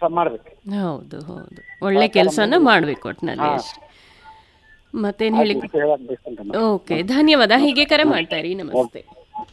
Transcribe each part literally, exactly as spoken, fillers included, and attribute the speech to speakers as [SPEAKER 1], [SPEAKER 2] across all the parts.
[SPEAKER 1] ಕೆಲಸ ಮಾಡ್ಬೇಕು.
[SPEAKER 2] ಹೌದು ಹೌದು, ಒಳ್ಳೆ ಕೆಲಸನ ಮಾಡ್ಬೇಕು ಒಟ್ಟಿನಲ್ಲಿ ಅಷ್ಟೇ. ಮತ್ತೇನು ಹೇಳಿ? ಓಕೆ, ಧನ್ಯವಾದ. ಹೀಗೆ ಕರೆ ಮಾಡ್ತಾ ಇರಿ. ನಮಸ್ತೆ.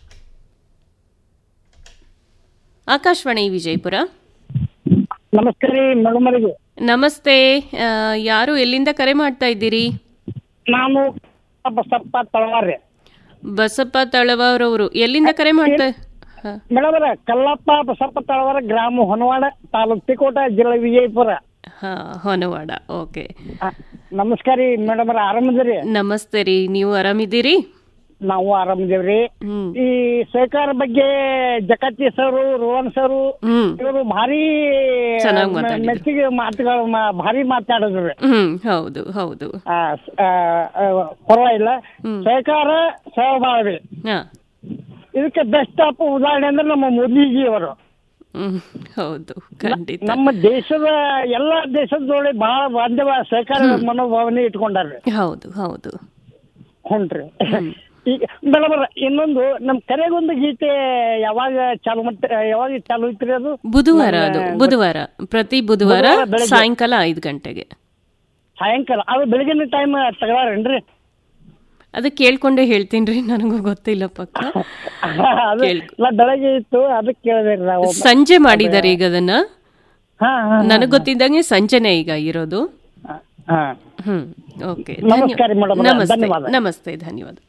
[SPEAKER 2] ಆಕಾಶವಾಣಿ ವಿಜಯಪುರ.
[SPEAKER 1] ನಮಸ್ತೆ ರೀ ಮೇಡಮರಿಗೆ.
[SPEAKER 2] ನಮಸ್ತೆ. ಯಾರು, ಎಲ್ಲಿಂದ ಕರೆ ಮಾಡ್ತಾ ಇದ್ದೀರಿ?
[SPEAKER 1] ನಾನು ಬಸಪ್ಪ ತಳವಾರ.
[SPEAKER 2] ಬಸಪ್ಪ ತಳವಾರವರು ಎಲ್ಲಿಂದ ಕರೆ ಮಾಡ್ತಾ?
[SPEAKER 1] ಮೇಡಮರ ಕಲ್ಲಪ್ಪ ಬಸಪ್ಪ ತಳವಾರ, ಗ್ರಾಮ ಹೊನವಾಡ, ತಾಲೂಕ್ ತಿಕೋಟ, ಜಿಲ್ಲೆ ವಿಜಯಪುರ.
[SPEAKER 2] ಹಾ, ಹೊನವಾಡ. ಓಕೆ,
[SPEAKER 1] ನಮಸ್ಕಾರ ರೀ ಮೇಡಮರ, ಆರಾಮದಿರಿ?
[SPEAKER 2] ನಮಸ್ತೆ ರೀ, ನೀವು ಆರಾಮಿದ್ದೀರಿ?
[SPEAKER 1] ನಾವು ಆರಾಮಿದೇವ್ರಿ. ಈ ಸಹಕಾರ ಬಗ್ಗೆ ಜಗತಿ ಸರು, ರೋಹನ್ ಸರು ಇವರು ಭಾರಿ ಮೆಚ್ಚಿಗೆ ಮಾತುಗಳು ಭಾರಿ ಮಾತಾಡಿದ್ರಿ.
[SPEAKER 2] ಹ್ಮ್, ಹೌದು ಹೌದು,
[SPEAKER 1] ಪರವಾಗಿಲ್ಲ. ಸಹಕಾರ ಸಹಬಾಳ್ವೆ, ಇದಕ್ಕೆ ಬೆಸ್ಟ್ ಆಫ್ ಉದಾಹರಣೆ ಅಂದ್ರೆ ನಮ್ಮ ಮೋದಿಜಿ ಅವರು.
[SPEAKER 2] ಹೌದು, ಖಂಡಿತ. ನಮ್ಮ
[SPEAKER 1] ದೇಶದ ಎಲ್ಲಾ ದೇಶದೊಳಗೆ ಬಹಳ ಬಾಂಧವ ಸಹಕಾರ ಮನೋಭಾವನೆ ಇಟ್ಕೊಂಡಾರ್ರಿ.
[SPEAKER 2] ಹೌದು ಹೌದು,
[SPEAKER 1] ಹುನ್ರಿ. ಈಗ ಮೇಡಮರ ಇನ್ನೊಂದು ನಮ್ ಕರೆಗೊಂದು ಗೀತೆ ಯಾವಾಗ ಚಾಲು ಮಾಡ್ತ ಯಾವಾಗ ಚಾಲು ಐತ್ರಿ? ಅದು
[SPEAKER 2] ಬುಧವಾರ, ಅದು ಬುಧವಾರ, ಪ್ರತಿ ಬುಧವಾರ ಸಾಯಂಕಾಲ ಐದು ಗಂಟೆಗೆ.
[SPEAKER 1] ಸಾಯಂಕಾಲ? ಅದು ಬೆಳಗಿನ ಟೈಮ್ ತಗೊಳಾರೇನ್ರಿ?
[SPEAKER 2] ಅದು ಕೇಳ್ಕೊಂಡೆ ಹೇಳ್ತೀನಿ ರೀ, ನನಗೂ ಗೊತ್ತಿಲ್ಲ ಪಕ್ಕ.
[SPEAKER 1] ಬೆಳಗ್ಗೆ ಇತ್ತು, ಅದಕ್ಕೆ ಕೇಳಿದ್ರಿ ನಾವು.
[SPEAKER 2] ಸಂಜೆ ಮಾಡಿದಾರೆ ಈಗ ಅದನ್ನ. ನನಗ್ ಗೊತ್ತಿದ್ದಂಗೆ ಸಂಜೆನೆ ಈಗ ಇರೋದು. ಹ್ಮ್, ಓಕೆ. ನಮಸ್ತೆ, ನಮಸ್ತೆ, ಧನ್ಯವಾದ.